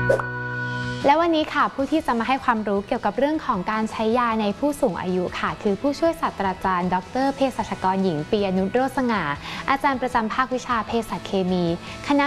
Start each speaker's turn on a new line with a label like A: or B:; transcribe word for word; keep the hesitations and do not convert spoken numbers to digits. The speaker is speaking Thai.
A: และวันนี้ค่ะผู้ที่จะมาให้ความรู้เกี่ยวกับเรื่องของการใช้ยาในผู้สูงอายุค่ะคือผู้ช่วยศาสตราจารย์ดรเภสัชกรหญิงปียนุชโรจน์สง่าอาจารย์ประจำภาควิชาเภสัชเคมีคณะ